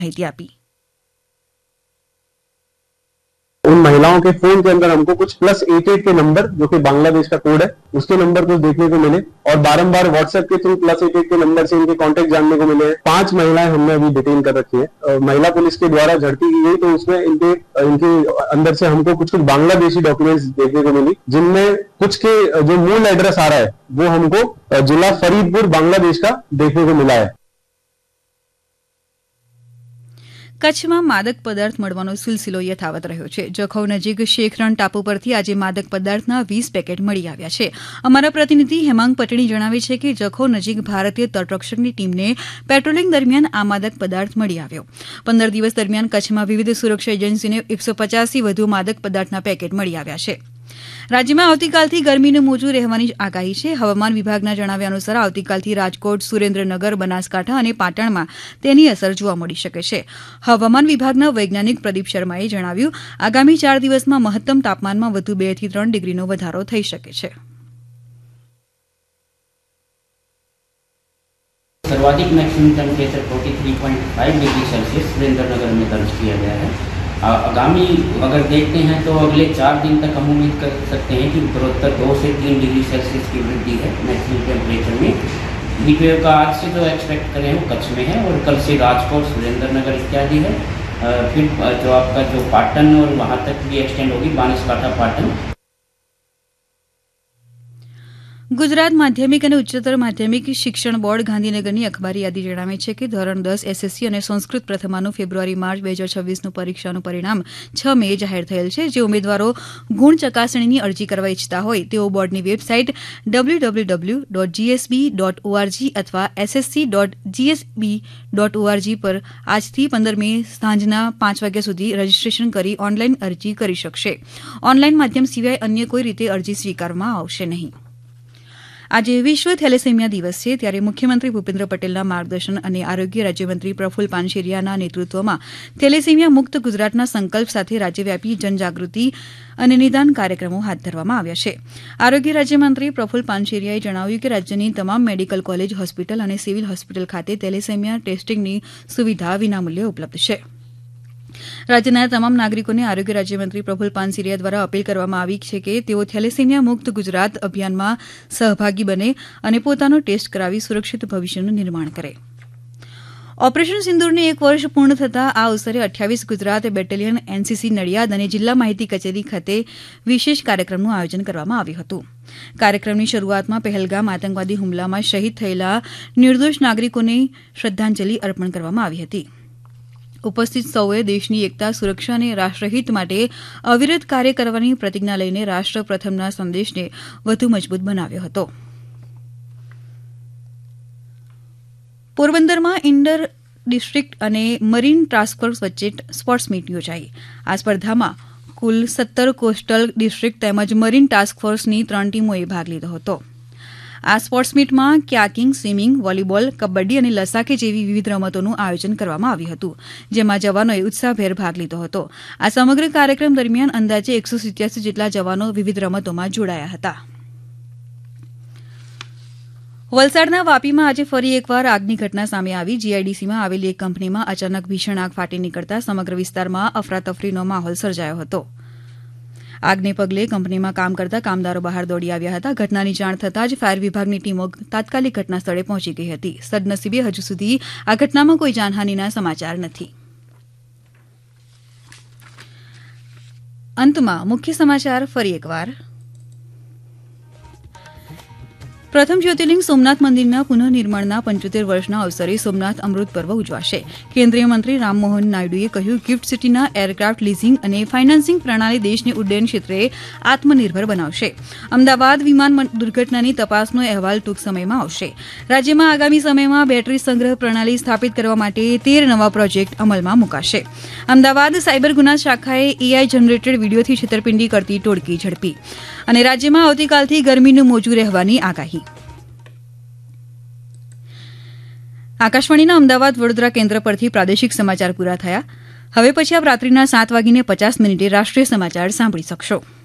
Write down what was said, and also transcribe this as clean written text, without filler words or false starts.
माहिती आपी। उन महिलाओं के फोन के अंदर हमको कुछ +88 के नंबर, जो कि बांग्लादेश का कोड है, उसके नंबर कुछ देखने को मिले और बारंबार व्हाट्सएप के थ्रू +88 के नंबर से इनके कॉन्टेक्ट जानने को मिले। 5 महिलाएं हमने अभी डिटेन कर रखी है। महिला पुलिस के द्वारा झड़पी की गई तो उसमें इनके अंदर से हमको कुछ बांग्लादेशी डॉक्यूमेंट्स देखने को मिली, जिनमें कुछ के जो मूल एड्रेस आ रहा है वो हमको जिला फरीदपुर बांग्लादेश का देखने को मिला है। કચ્છમાં માદક પદાર્થ મળવાનો સિલસિલો યથાવત રહ્યો છે। જખૌ નજીક શેખરણ ટાપુ પરથી આજે માદક પદાર્થના 20 પેકેટ મળી આવ્યા છે। અમારા પ્રતિનિધિ હેમાંગ પટણી જણાવે છે કે જખૌ નજીક ભારતીય તટરક્ષકની ટીમને પેટ્રોલિંગ દરમિયાન આ માદક પદાર્થ મળી આવ્યો। 15 દિવસ દરમિયાન કચ્છમાં વિવિધ સુરક્ષા એજન્સીને 150થી વધુ માદક પદાર્થના પેકેટ મળી આવ્યા છે। રાજ્યમાં આવતીકાલથી ગરમીનું મોજું રહેવાની આગાહી છે। હવામાન વિભાગના જણાવ્યા અનુસાર આવતીકાલથી રાજકોટ, સુરેન્દ્રનગર, બનાસકાંઠા અને પાટણમાં તેની અસર જોવા મળી શકે છે। હવામાન વિભાગના વૈજ્ઞાનિક પ્રદીપ શર્માએ જણાવ્યું, આગામી 4 દિવસમાં મહત્તમ તાપમાનમાં વધુ 2 થી 3 ડિગ્રીનો વધારો થઈ શકે છે। सर्वाधिक maximum temperature 43.5 degree Celsius Surendranagar में दर्ज किया गया है। आगामी अगर देखते हैं तो अगले 4 दिन तक हम उम्मीद कर सकते हैं कि उत्तरोत्तर 2 से 3 डिग्री सेल्सियस की वृद्धि है मैक्सिमम टेम्परेचर में। हीट वेव का आज से जो एक्सपेक्ट करें वो कच्छ में है और कल से राजकोट, सुरेंद्रनगर इत्यादि है। फिर जो आपका जो पाटन और वहाँ तक भी एक्सटेंड होगी, बनासकांठा पाटन। ગુજરાત માધ્યમિક અને ઉચ્ચતર માધ્યમિક શિક્ષણ બોર્ડ ગાંધીનગરની અખબારી યાદી જણાવે છે કે ધોરણ 10 એસએસસી અને સંસ્કૃત પ્રથમાનું ફેબ્રુઆરી-માર્ચ 2026નું પરીક્ષાનું પરિણામ 6 મે જાહેર થયેલ છે। જે ઉમેદવારો ગુણ ચકાસણીની અરજી કરવા ઇચ્છતા હોય તેઓ બોર્ડની વેબસાઇટ www.gsb.org અથવા ssc.gsb.org પર આજથી 15 મે સાંજના 5 વાગ્યા સુધી રજીસ્ટ્રેશન કરી ઓનલાઈન અરજી કરી શકશે। ઓનલાઈન માધ્યમ સિવાય અન્ય કોઈ રીતે અરજી સ્વીકારવામાં આવશે નહીં। આજે વિશ્વ થેલેસેમિયા દિવસ છે, ત્યારે મુખ્યમંત્રી ભૂપેન્દ્ર પટેલના માર્ગદર્શન અને આરોગ્ય રાજ્યમંત્રી પ્રફુલ પાનશેરિયાના નેતૃત્વમાં થેલેસેમિયા મુક્ત ગુજરાતના સંકલ્પ સાથે રાજ્યવ્યાપી જનજાગૃતિ અને નિદાન કાર્યક્રમો હાથ ધરવામાં આવ્યા છે। આરોગ્ય રાજ્યમંત્રી પ્રફુલ પાનશેરિયાએ જણાવ્યું કે રાજ્યની તમામ મેડિકલ કોલેજ, હોસ્પિટલ અને સિવિલ હોસ્પિટલ ખાતે થેલેસેમિયા ટેસ્ટિંગની સુવિધા વિનામૂલ્યે ઉપલબ્ધ છે। રાજ્યના તમામ નાગરિકોને આરોગ્ય રાજ્યમંત્રી પ્રફુલ પાનશેરિયા દ્વારા અપીલ કરવામાં આવી છે કે તેઓ થેલેસેમિયા મુક્ત ગુજરાત અભિયાનમાં સહભાગી બને અને પોતાનો ટેસ્ટ કરાવી સુરક્ષિત ભવિષ્યનું નિર્માણ કરે। ઓપરેશન સિંદૂરને 1 વર્ષ પૂર્ણ થતાં આ અવસરે 28 ગુજરાત બેટેલિયન, એનસીસી નડિયાદ અને જિલ્લા માહિતી કચેરી ખાતે વિશેષ કાર્યક્રમનું આયોજન કરવામાં આવ્યું હતું। કાર્યક્રમની શરૂઆતમાં પહેલગામ આતંકવાદી હુમલામાં શહીદ થયેલા નિર્દોષ નાગરિકોને શ્રદ્ધાંજલિ અર્પણ કરવામાં આવી હતી। ઉપસ્થિત સૌએ દેશની એકતા, સુરક્ષા અને રાષ્ટ્રહિત માટે અવિરત કાર્ય કરવાની પ્રતિજ્ઞા લઈને રાષ્ટ્ર પ્રથમના સંદેશને વધુ મજબૂત બનાવ્યો હતો। પોરબંદરમાં ઇન્ટર ડિસ્ટ્રિક્ટ અને મરીન ટાસ્ક ફોર્સ વચ્ચે સ્પોર્ટ્સ મીટ યોજાઈ। આ સ્પર્ધામાં કુલ 17 કોસ્ટલ ડિસ્ટ્રિક્ટ તેમજ મરીન ટાસ્ક ફોર્સની 3 ટીમોએ ભાગ લીધો હતો। આ સ્પોર્ટ્સ મીટમાં ક્યાકિંગ, સ્વિમિંગ, વોલીબોલ, કબડ્ડી અને લસાકે જેવી વિવિધ રમતોનું આયોજન કરવામાં આવ્યું હતું, જેમાં જવાનોએ ઉત્સાહભેર ભાગ લીધો હતો। આ સમગ્ર કાર્યક્રમ દરમિયાન અંદાજે 187 જેટલા જવાનો વિવિધ રમતોમાં જોડાયા હતા। વલસાડના વાપીમાં આજે ફરી એકવાર આગની ઘટના સામે આવી। જીઆઈડીસીમાં આવેલી એક કંપનીમાં અચાનક ભીષણ આગ ફાટી નીકળતા સમગ્ર વિસ્તારમાં અફરાતફરીનો માહોલ સર્જાયો હતો। આગને પગલે કંપનીમાં કામ કરતા કામદારો બહાર દોડી આવ્યા હતા। ઘટનાની જાણ થતાં જ ફાયર વિભાગની ટીમો તાત્કાલિક ઘટના સ્થળે પહોંચી ગઈ હતી। સદનસીબે હજુ સુધી આ ઘટનામાં કોઈ જાનહાનિના સમાચાર નથી। અંતમાં મુખ્ય સમાચાર ફરી એકવાર। પ્રથમ જ્યોતિર્લિંગ સોમનાથ મંદિરના પુનઃનિર્માણના 75 વર્ષના અવસરે સોમનાથ અમૃત પર્વ ઉજવાશે। કેન્દ્રીય મંત્રી રામમોહન નાયડુએ કહ્યું, ગિફ્ટ સિટીના એરક્રાફ્ટ લીઝિંગ અને ફાઇનાન્સિંગ પ્રણાલી દેશને ઉડ્ડયન ક્ષેત્રે આત્મનિર્ભર બનાવશે। અમદાવાદ વિમાન દુર્ઘટનાની તપાસનો અહેવાલ ટૂંક સમયમાં આવશે। રાજ્યમાં આગામી સમયમાં બેટરી સંગ્રહ પ્રણાલી સ્થાપિત કરવા માટે 13 નવા પ્રોજેક્ટ અમલમાં મૂકાશે। અમદાવાદ સાયબર ગુના શાખાએ એઆઈ જનરેટેડ વિડીયોથી છેતરપિંડી કરતી ટોળકી ઝડપી। અને રાજ્યમાં આવતીકાલથી ગરમીનું મોજું રહેવાની આગાહી। આકાશવાણીના અમદાવાદ વડોદરા કેન્દ્ર પરથી પ્રાદેશિક સમાચાર પૂરા થયા। હવે પછી આપ રાત્રિના 7:50 રાષ્ટ્રીય સમાચાર સાંભળી શકશો।